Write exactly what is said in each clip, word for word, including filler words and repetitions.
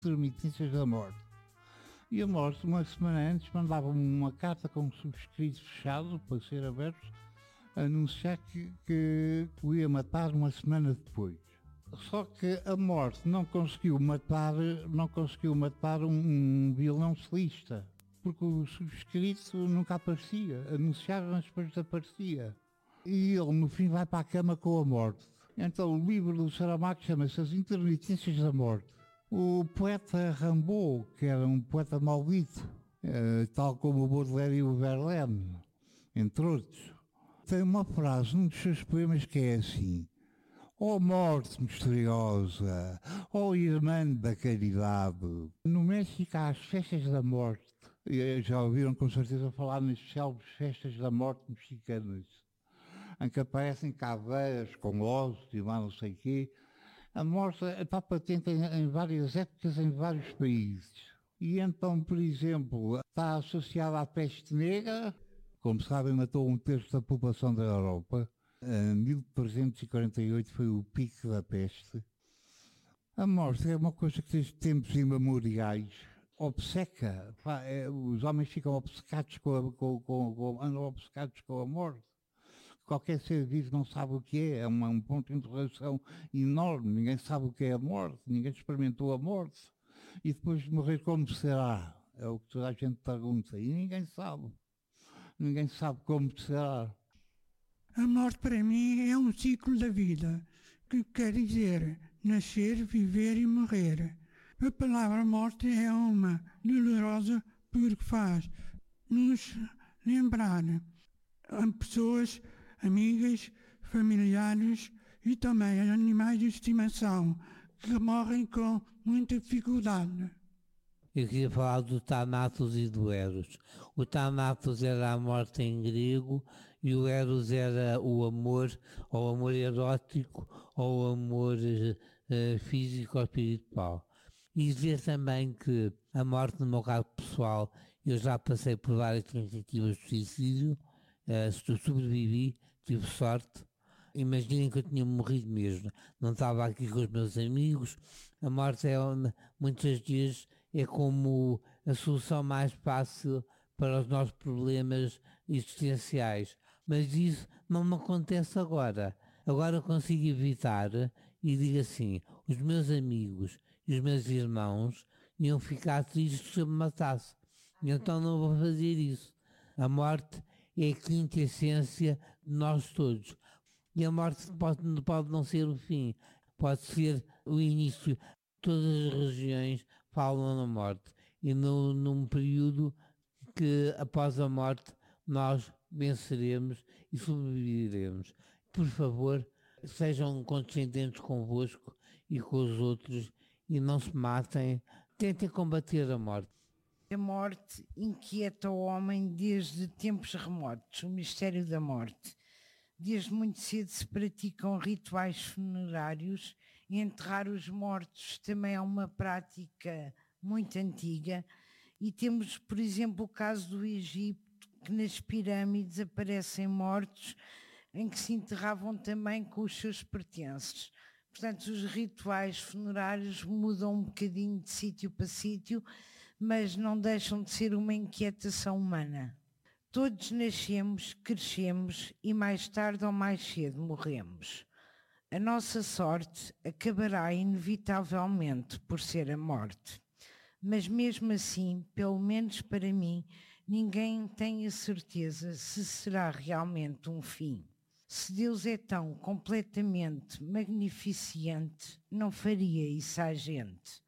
intermitências da morte. E a morte, uma semana antes, mandava-me uma carta com um subscrito fechado para ser aberto, a anunciar que, que o ia matar uma semana depois. Só que a morte não conseguiu matar, não conseguiu matar um, um violão celista, porque o subscrito nunca aparecia, anunciava, mas depois desaparecia. E ele no fim vai para a cama com a morte. Então o livro do Saramago chama-se As Intermitências da Morte. O poeta Rimbaud, que era um poeta maldito, eh, tal como o Baudelaire e o Verlaine, entre outros, tem uma frase num dos seus poemas que é assim: ó morte misteriosa, ó irmã da caridade. No México há as festas da morte. E já ouviram com certeza falar nas célebres festas da morte mexicanas, em que aparecem caveiras com ossos e mais não sei o quê. A morte está patente em, em várias épocas, em vários países. E então, por exemplo, está associada à peste negra. Como sabem, matou um terço da população da Europa. Em mil trezentos e quarenta e oito foi o pico da peste. A morte é uma coisa que desde tempos imemoriais obceca. Pá, é, os homens ficam obcecados com a, com, com, com, andam obcecados com a morte. Qualquer ser vivo não sabe o que é, é uma, um ponto de interrogação enorme. Ninguém sabe o que é a morte, ninguém experimentou a morte. E depois de morrer, como será? É o que toda a gente pergunta. E ninguém sabe. Ninguém sabe como será. A morte para mim é um ciclo da vida, que quer dizer nascer, viver e morrer. A palavra morte é uma dolorosa porque faz nos lembrar a pessoas, amigas, familiares e também animais de estimação que morrem com muita dificuldade. Eu queria falar do Thanatos e do Eros. O Thanatos era a morte em grego e o Eros era o amor, ou o amor erótico, ou o amor uh, físico ou espiritual. E dizer também que a morte, no meu caso pessoal, eu já passei por várias tentativas de suicídio, uh, sobrevivi, tive sorte. Imaginem que eu tinha morrido mesmo, não estava aqui com os meus amigos. A morte é, muitos dias, é como a solução mais fácil para os nossos problemas existenciais. Mas isso não me acontece agora. Agora eu consigo evitar e digo assim, os meus amigos e os meus irmãos iam ficar tristes se eu me matasse. Então não vou fazer isso. A morte é a quinta essência de nós todos. E a morte pode, pode não ser o fim, pode ser o início. Todas as religiões falam na morte e no, num período que após a morte nós venceremos e sobreviveremos. Por favor, sejam condescendentes convosco e com os outros e não se matem, tentem combater a morte. A morte inquieta o homem desde tempos remotos, o mistério da morte. Desde muito cedo se praticam rituais funerários e enterrar os mortos também é uma prática muito antiga. E temos, por exemplo, o caso do Egito, que nas pirâmides aparecem mortos em que se enterravam também com os seus pertences. Portanto, os rituais funerários mudam um bocadinho de sítio para sítio, mas não deixam de ser uma inquietação humana. Todos nascemos, crescemos e mais tarde ou mais cedo morremos. A nossa sorte acabará inevitavelmente por ser a morte. Mas mesmo assim, pelo menos para mim, ninguém tem a certeza se será realmente um fim. Se Deus é tão completamente magnificente, não faria isso à gente.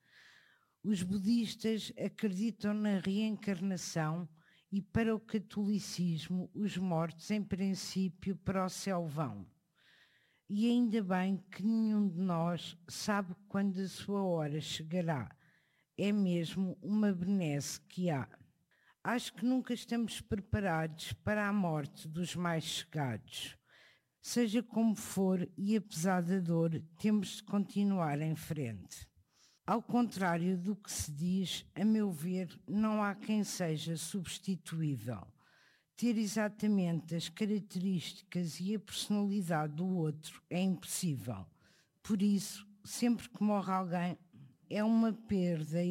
Os budistas acreditam na reencarnação e para o catolicismo os mortos em princípio para o céu vão. E ainda bem que nenhum de nós sabe quando a sua hora chegará. É mesmo uma benesse que há. Acho que nunca estamos preparados para a morte dos mais chegados. Seja como for e apesar da dor, temos de continuar em frente. Ao contrário do que se diz, a meu ver, não há quem seja substituível. Ter exatamente as características e a personalidade do outro é impossível. Por isso, sempre que morre alguém, é uma perda